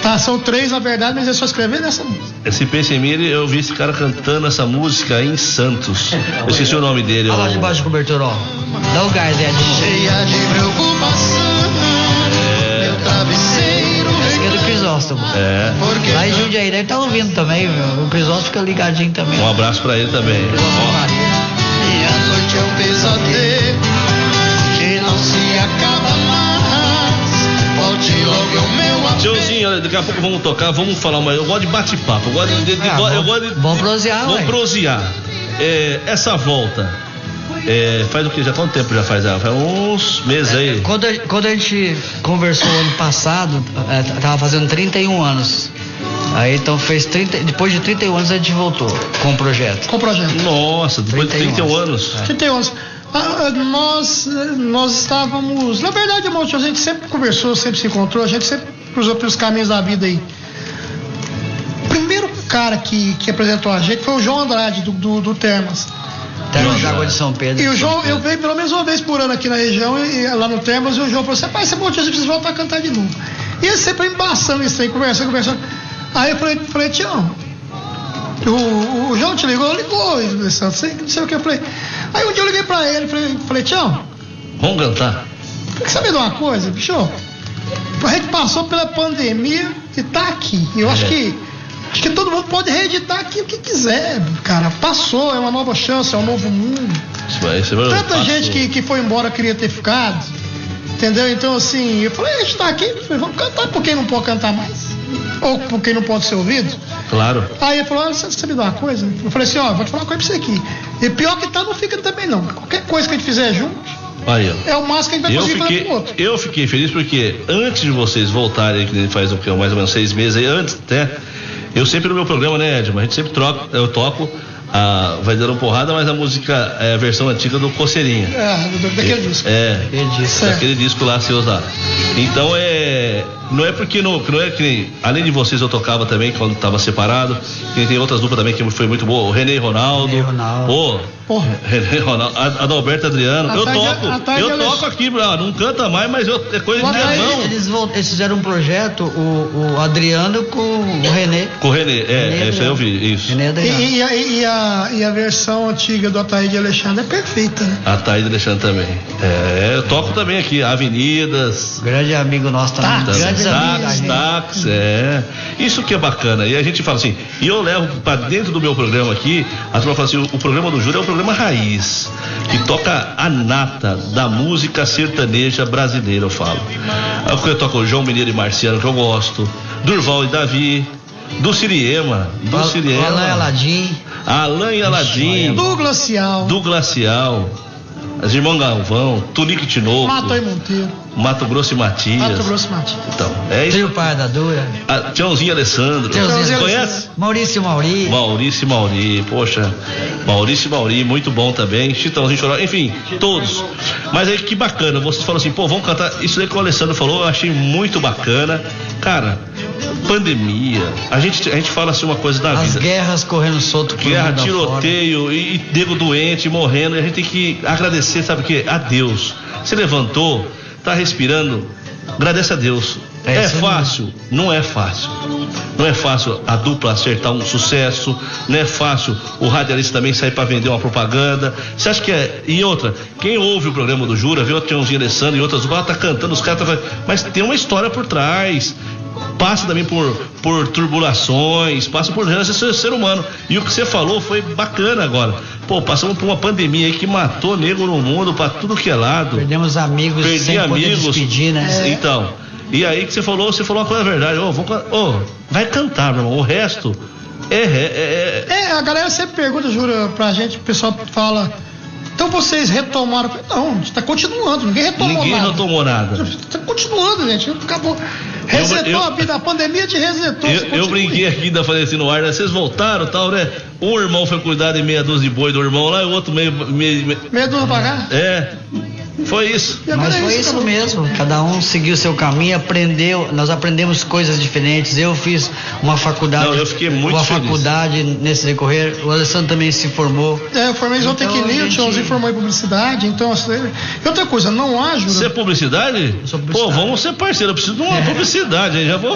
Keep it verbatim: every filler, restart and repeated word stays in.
Tá, são três na verdade, mas é só escrever nessa música. Esse Pensa em Mim, eu vi esse cara cantando essa música em Santos. Eu esqueci o nome dele. Olha lá debaixo do cobertor, ó. Dá o gás, Edmo. Cheia de preocupação, É. meu travesseiro. Esse aqui é do Crisóstomo. É. Lá em Jundiaí deve estar ouvindo também, meu. O Crisóstomo fica ligadinho também. Um abraço pra ele também. Crisóstomo Ó. Maria. E a noite é um pesadelo que não se acaba mais. Volte logo ao meu apelo. Tiozinho, olha, daqui a pouco vamos tocar, vamos falar mais. Eu gosto de bate-papo, eu gosto de. de, de Ah, eu bom- gosto de bom prosear, Vamos ué. prosear. É, essa volta. É, faz o que? Já quanto tempo já faz? Faz uns meses aí. Quando a, quando a gente conversou ano passado, é, tava fazendo trinta e um anos. Aí então fez trinta, depois de trinta e um anos a gente voltou com o projeto. Com o projeto. Nossa, depois de trinta e um anos. trinta e um anos. Ah, nós, nós estávamos. Na verdade, irmão, a gente sempre conversou, sempre se encontrou, a gente sempre cruzou pelos caminhos da vida aí. O primeiro cara que, que apresentou a gente foi o João Andrade, do, do, do Termas. Termas de Água de São Pedro. E o João, eu venho pelo menos uma vez por ano aqui na região, e, e lá no Termas, e o João falou assim: pai, você pode precisa voltar a cantar de novo. E ele sempre embaçando isso aí, conversando, conversando. Aí eu falei, falei Tião, o, o, o João te ligou? Ligou, não sei, não sei o que eu falei. Aí um dia eu liguei pra ele, falei, falei Tião, Vamos cantar. quer saber de uma coisa, bicho? A gente passou pela pandemia e tá aqui. Eu acho É. que acho que todo mundo pode reeditar aqui o que quiser, cara. Passou, é uma nova chance, é um novo mundo. Isso vai, isso vai, Tanta passou. gente que, que foi embora queria ter ficado, entendeu? Então assim, eu falei, a gente tá aqui, eu falei, vamos cantar por quem não pode cantar mais. Ou por quem não pode ser ouvido. Claro. Aí ele falou, olha, você sabe de uma coisa? Eu falei assim, ó, vou te falar uma coisa pra você aqui. E pior que tá, não fica também não. Qualquer coisa que a gente fizer junto, Aí, ó. é o máximo que a gente vai Eu conseguir fazer fiquei, com o outro. eu fiquei feliz porque antes de vocês voltarem, que faz o que, mais ou menos seis meses aí, antes até, eu sempre no meu programa, né, Edmo, a gente sempre troca, eu toco, a, vai dando porrada, mas a música é a versão antiga do Coceirinha. É, do- daquele disco. É, Aquele disco. Certo. daquele disco lá seu lá. Então é. Não é porque não, não é que nem. Além de vocês eu tocava também quando estava separado. Que tem outras duplas também que foi muito boa. O René e Ronaldo. René e Ronaldo. Pô, Porra. René e Ronaldo. A- Adalberto Adriano. A eu tarde- toco. a tarde Eu ela- toco aqui, ah, não canta mais, mas eu, é coisa de Bota aí, minha mão. Eles, vol- eles fizeram um projeto, o, o Adriano com o René. Com o René, é, René é, isso aí eu vi, isso. René E, Adriano. e, a, e, a, e a versão antiga do Ataíde Alexandre é perfeita, né? A Thaís Alexandre também. É, eu toco também aqui, Avenidas. Grande amigo nosso também. Táxi, Grandes amigos da Táxi, gente. táxi, é. Isso que é bacana. E a gente fala assim, e eu levo pra dentro do meu programa aqui, a turma fala assim, o, o programa do Júlio é um programa raiz, que toca a nata da música sertaneja brasileira, eu falo. Eu toco o João Mineiro e Marciano, que eu gosto, Durval e Davi, do Siriema, do O Siriema, Alain Aladim. Alain e Aladim, Do Glacial, do Glacial, as irmãs Galvão, Tunique Tinoco, Mato e Monteiro, Mato Grosso e Matias. Mato Grosso e Matias. Então, é isso. Trio Pai da Dura. Ah, Tiãozinho Alessandro. Tiãozinho Conhece? Maurício Mauri. Maurício e Mauri, poxa, Maurício e Mauri, muito bom também, Chitãozinho Choró, enfim, todos. Mas aí que bacana, vocês falam assim, pô, vamos cantar, isso aí que o Alessandro falou, eu achei muito bacana. Cara, pandemia, a gente, a gente fala assim uma coisa da As vida. guerras correndo solto por Guerra, mundo afora. tiroteio e, e nego doente, morrendo, e a gente tem que agradecer, sabe o quê? A Deus. Você levantou, tá respirando, agradece a Deus. É É isso fácil? Não é fácil. Não é fácil a dupla acertar um sucesso, não é fácil o radialista também sair para vender uma propaganda. Você acha que é. E outra, quem ouve o programa do Jura, vê o Tiãozinho Alessandro e outras duplas, tá cantando, os caras tá. Mas tem uma história por trás. Passa também por, por turbulações, passa por esse ser, ser humano. E o que você falou foi bacana agora. Pô, passamos por uma pandemia aí que matou nego no mundo pra tudo que é lado. Perdemos amigos Perdi sem poder amigos. despedir, né? Então, e aí que você falou, você falou uma coisa verdade. Ô, vamos, ô, vai cantar, meu irmão. O resto é. é, é... É, a galera sempre pergunta, jura, pra gente, o pessoal fala, então vocês retomaram? Não, a gente tá continuando, ninguém retomou Ninguém nada. retomou nada. Tá continuando, gente, acabou. Resetou eu- a vida, a pandemia te resetou. Eu, você eu continua. brinquei aqui, ainda falei assim no ar, né? Vocês voltaram e tal, né? Um irmão foi cuidar de meia dúzia de boi do irmão lá e o outro meio. meio, meio Meia dúzia pra cá? é, foi isso. E agora Mas é foi isso acabou. mesmo, cada um seguiu o seu caminho, aprendeu, nós aprendemos coisas diferentes. Eu fiz uma faculdade, Não, eu fiquei muito uma feliz. faculdade nesse decorrer, o Alessandro também se formou. É, eu formei em Então, zootecnia, a o gente- Tiãozinho formou em publicidade, então assim, e outra coisa, não há, jura. Você é publicidade? sou publicitário. Pô, vamos ser parceiro, eu preciso de uma publicidade aí, já vou